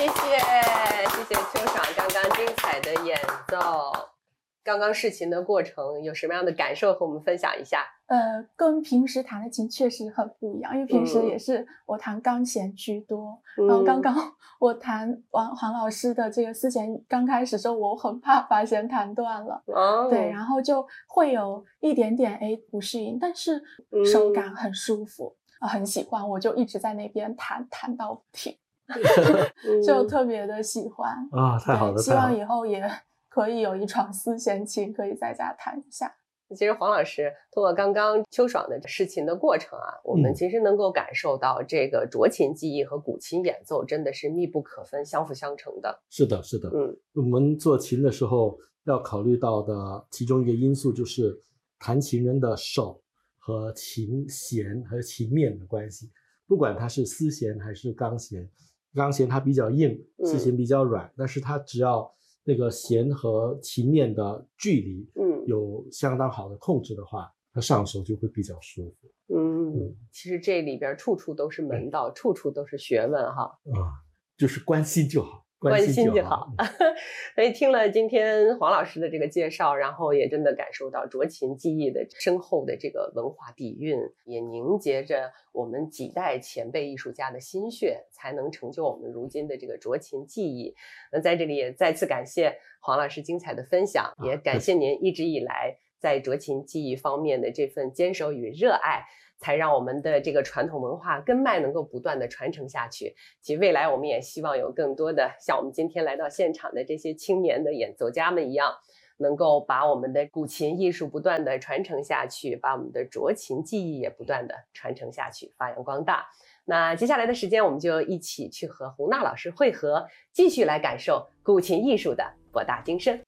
谢秋爽刚刚精彩的演奏。刚刚试琴的过程有什么样的感受和我们分享一下？ 跟平时弹的琴确实很不一样，因为平时也是我弹钢弦居多。然后刚刚我弹黄老师的这个丝弦，刚开始的时候我很怕把弦弹断了，对，然后就会有一点点不适应，但是手感很舒服，很喜欢，我就一直在那边弹到停，就特别的喜欢啊，太好了！ 希望以后也可以有一床丝弦琴，可以在家弹一下。 其实黄老师通过刚刚秋爽的试琴的过程啊，我们其实能够感受到这个斫琴技艺和古琴演奏真的是密不可分、相辅相成的。是的，是的。我们做琴的时候要考虑到的其中一个因素就是弹琴人的手和琴弦和琴面的关系。不管它是丝弦还是钢弦，钢弦它比较硬，丝弦比较软，但是它只要那个弦和琴面的距离有相当好的控制的话，它上手就会比较舒服。其实这里边处处都是门道，处处都是学问哈。就是关心就好，关心就好。所以听了今天黄老师的这个介绍，然后也真的感受到斫琴技艺的深厚的这个文化底蕴，也凝结着我们几代前辈艺术家的心血，才能成就我们如今的这个斫琴技艺。那在这里也再次感谢黄老师精彩的分享，也感谢您一直以来在斫琴技艺方面的这份坚守与热爱，才让我们的这个传统文化根脉能够不断的传承下去。其实未来我们也希望有更多的像我们今天来到现场的这些青年的演奏家们一样，能够把我们的古琴艺术不断的传承下去，把我们的斫琴技艺也不断的传承下去，发扬光大。那接下来的时间我们就一起去和洪娜老师会合，继续来感受古琴艺术的博大精深。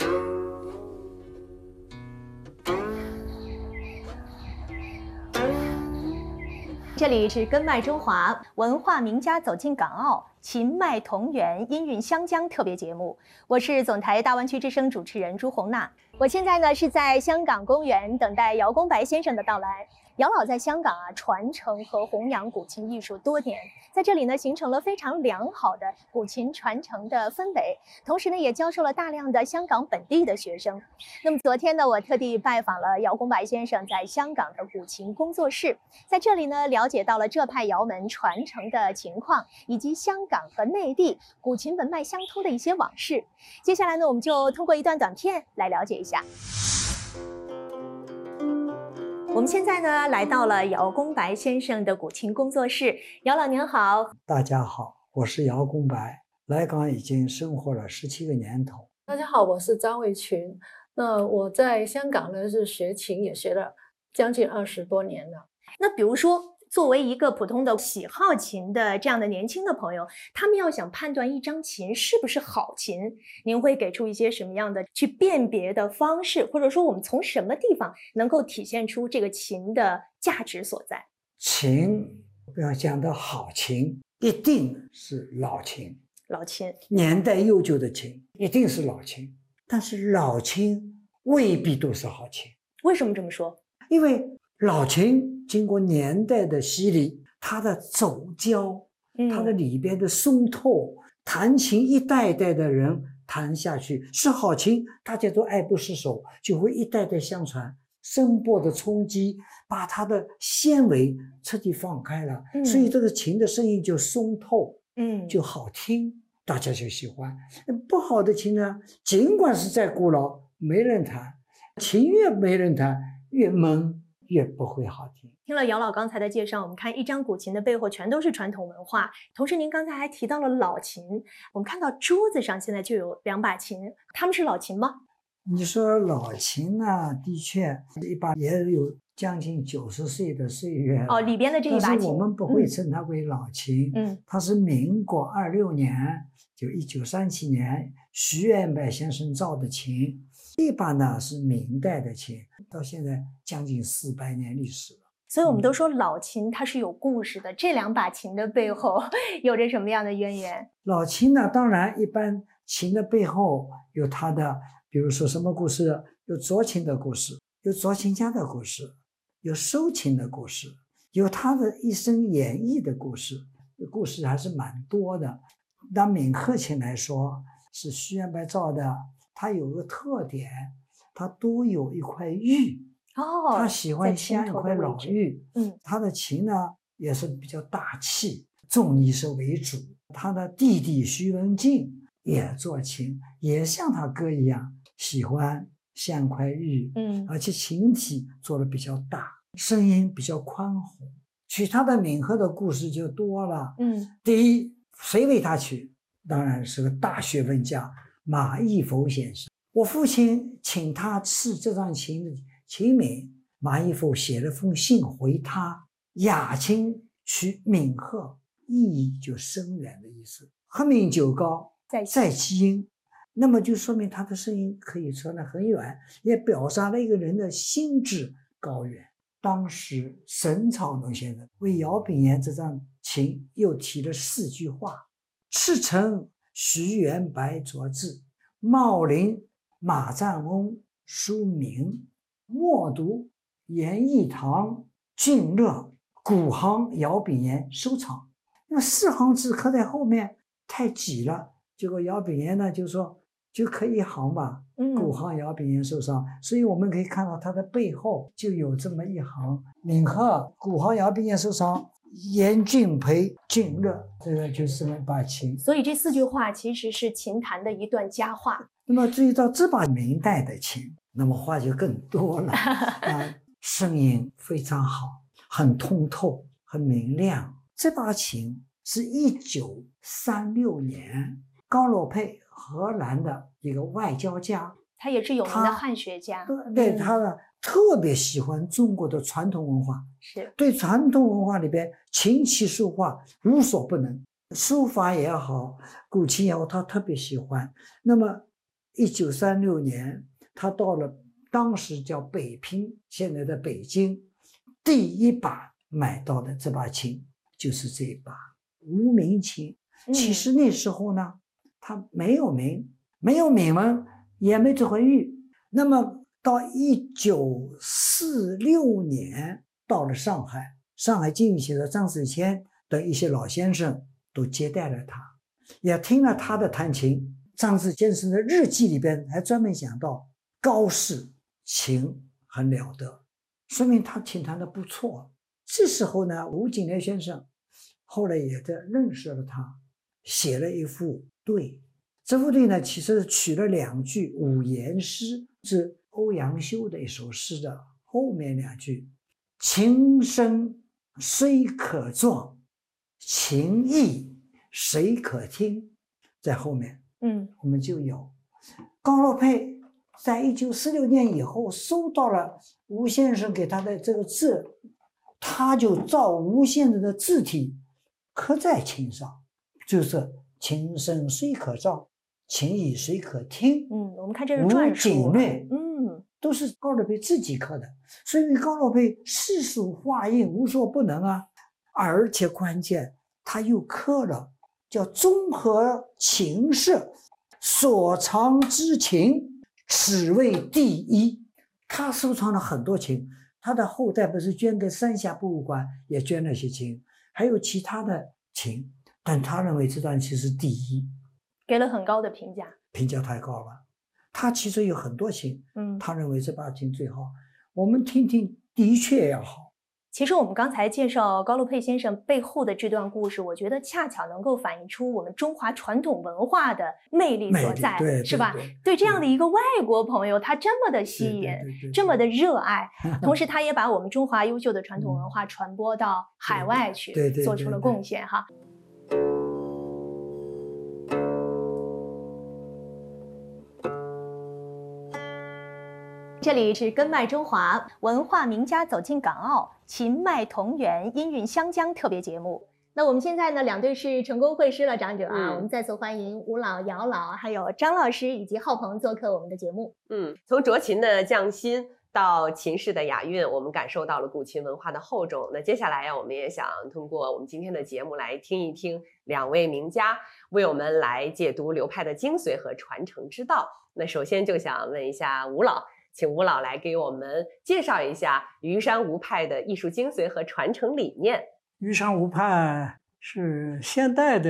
这里是根脉中华，文化名家走进港澳，琴脉同源，音韵湘江特别节目。我是总台大湾区之声主持人朱红娜。我现在呢是在香港公园等待姚公白先生的到来。姚老在香港传承和弘扬古琴艺术多年，在这里呢形成了非常良好的古琴传承的氛围，同时呢也教授了大量的香港本地的学生。那么昨天呢，我特地拜访了姚公白先生在香港的古琴工作室，在这里呢了解到了这派窑门传承的情况，以及香港和内地古琴文脉相通的一些往事。接下来呢，我们就通过一段短片来了解一下。我们现在呢来到了姚公白先生的古琴工作室。姚老您好。 大家好，我是姚公白，来港已经生活了17个年头。 大家好，我是张卫群。那我在香港呢是学琴也学了将近20多年了。 那比如说作为一个普通的喜好琴的这样的年轻的朋友，他们要想判断一张琴是不是好琴，您会给出一些什么样的去辨别的方式，或者说我们从什么地方能够体现出这个琴的价值所在？ 琴要讲的好琴一定是老琴， 老琴年代悠久的琴一定是老琴，但是老琴未必都是好琴。 为什么这么说？ 因为老琴经过年代的洗礼，它的走胶，它的里边的松透，弹琴一代一代的人弹下去是好琴，大家都爱不释手，就会一代代相传。声波的冲击把它的纤维彻底放开了，所以这个琴的声音就松透，就好听，大家就喜欢。不好的琴呢，尽管是再古老，没人弹，琴越没人弹，越闷。越不会好听。 听了姚老刚才的介绍，我们看一张古琴的背后全都是传统文化，同时您刚才还提到了老琴，我们看到桌子上现在就有2把琴，它们是老琴吗？ 你说老琴呢，的确一把也有将近90岁的岁月哦，里边的这一把琴， 但是我们不会称它为老琴，它是民国26年，就1937年徐元白先生造的琴。这把呢是明代的琴，到现在将近400年历史了。 所以我们都说老琴它是有故事的，这2把琴的背后有着什么样的渊源？ 老琴呢，当然一般琴的背后有它的，比如说什么故事？有斫琴的故事，有斫琴家的故事，有收琴的故事，有他的一生演绎的故事，故事还是蛮多的。 拿闽鹤琴来说，是徐元白造的，它有个特点，它都有一块玉。他喜欢镶一块老玉。他的琴呢也是比较大气，重力士为主。他的弟弟徐文静也做琴，也像他哥一样喜欢镶块玉。而且琴体做的比较大，声音比较宽宏。取他的闽鹤的故事就多了。第一，谁为他取？当然是个大学问家马义浮先生。我父亲请他赐这张琴的琴名，马义浮写了封信回他，雅琴取闽鹤，意义就深远的意思。鹤鸣九高，在其音，那么就说明他的声音可以传得很远，也表达了一个人的心智高远。当时沈草农先生为姚炳炎这张琴又提了4句话：赤诚徐元白着字，茂林马占翁书名，默读严义堂俊乐，古行姚炳炎收藏。那么4行字刻在后面太挤了，结果姚炳炎呢就说就刻1行吧，古行姚炳炎收藏。所以我们可以看到它的背后就有这么1行：闽鹤古行姚炳炎收藏，严俊培俊乐，这个就是这么把琴。 所以这4句话其实是琴坛的一段佳话。 那么注意到这把明代的琴，那么话就更多了。声音非常好，很通透，很明亮。这把琴是1936年高洛佩，荷兰的一个外交家， 他也是有名的汉学家。 对，他呢特别喜欢中国的传统文化， 是对传统文化里边琴棋书画无所不能，书法也好，古琴也好，他特别喜欢。那么1936年他到了当时叫北平，现在的北京，第一把买到的这把琴就是这把无名琴。其实那时候呢，它没有名，没有铭文，也没这块玉。那么到1946年到了上海，上海经济学的张子谦等一些老先生都接待了他，也听了他的弹琴。张子谦先生的日记里边还专门讲到高适琴很了得，说明他琴弹得不错。这时候呢，吴景莲先生后来也认识了他，写了一副对。这副对呢，其实取了2句五言诗，是欧阳修的一首诗的后面2句：琴声虽可壮，琴意谁可听，在后面我们就有。高洛佩在1946年以后收到了吴先生给他的这个字，他就照吴先生的字体刻在琴上，就是琴声虽可壮，琴意谁可听。 我们看这是篆书， 吴景略都是高洛佩自己刻的，所以高洛佩诗书画印无所不能啊。而且关键他又刻了叫综合琴社所藏之琴，此为第一。他收藏了很多琴，他的后代不是捐给三峡博物馆，也捐了些琴，还有其他的琴，但他认为这段琴是第一， 给了很高的评价， 评价太高了。他其实有很多琴，他认为这把琴最好。我们听听，的确要好。 其实我们刚才介绍高洛佩先生背后的这段故事，我觉得恰巧能够反映出我们中华传统文化的魅力所在，是吧？对这样的一个外国朋友，他这么的吸引，这么的热爱，同时他也把我们中华优秀的传统文化传播到海外去，做出了贡献哈。这里是根脉中华，文化名家走进港澳，琴脉同源，音韵湘江特别节目。那我们现在呢，2队是成功会师了，长者啊，我们再次欢迎吴老、姚老，还有张老师以及浩鹏做客我们的节目。 从斫琴的匠心到琴式的雅韵，我们感受到了古琴文化的厚重。那接下来呀，我们也想通过我们今天的节目来听一听2位名家为我们来解读流派的精髓和传承之道。那首先就想问一下吴老，请吴老来给我们介绍一下虞山吴派的艺术精髓和传承理念。 虞山吴派是现代的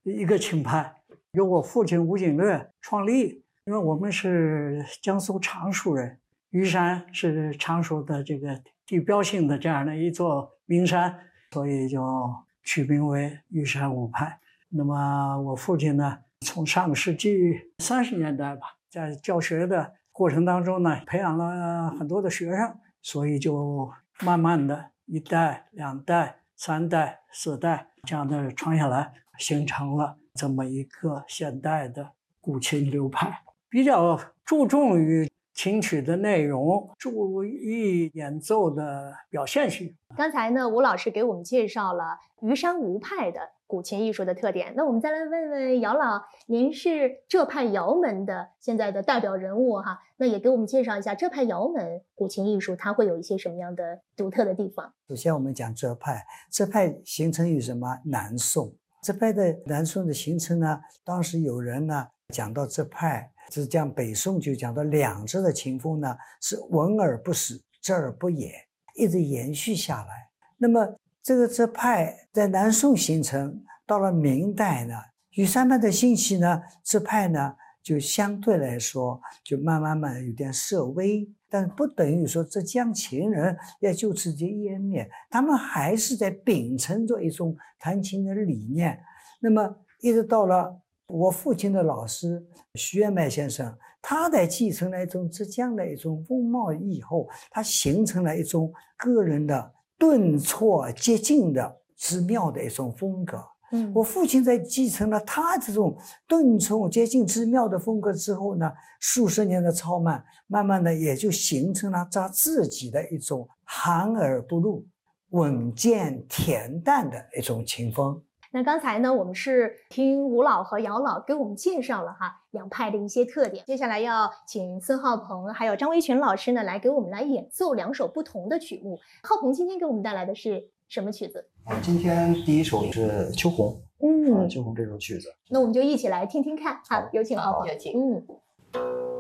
一个琴派，由我父亲吴景略创立。因为我们是江苏常熟人，虞山是常熟的这个地标性的这样的一座名山，所以就取名为虞山五派。那么我父亲呢，从上个世纪30年代吧，在教学的过程当中呢，培养了很多的学生，所以就慢慢的1代、2代、3代、4代这样的传下来，形成了这么一个现代的古琴流派，比较注重于琴曲的内容，注意演奏的表现性。 刚才呢，吴老师给我们介绍了虞山吴派的古琴艺术的特点，那我们再来问问姚老，您是这派姚门的现在的代表人物哈，那也给我们介绍一下这派姚门古琴艺术它会有一些什么样的独特的地方。 首先我们讲这派形成于什么？南宋。这派的南宋的形成呢，当时有人呢讲到这派是讲北宋就讲到两支的琴风呢是闻而不死，知而不言，一直延续下来。那么这派在南宋形成，到了明代呢，虞山派的兴起呢，这派呢就相对来说就慢慢有点式微，但不等于说浙江琴人要就此就湮灭，他们还是在秉承着一种弹琴的理念。那么一直到了我父亲的老师徐元迈先生，他在继承了一种浙江的一种风貌以后，他形成了一种个人的顿挫接近的之妙的一种风格。我父亲在继承了他这种顿挫接近之妙的风格之后呢，数十年的操慢，慢慢的也就形成了他自己的一种含而不露、稳健恬淡的一种琴风。 那刚才呢，我们是听吴老和姚老给我们介绍了两派的一些特点。接下来要请孙浩鹏还有张维群老师呢来给我们来演奏2首不同的曲目。浩鹏今天给我们带来的是什么曲子？ 今天第一首是秋红。秋红这首曲子。 那我们就一起来听听看。好，有请浩鹏。 有请。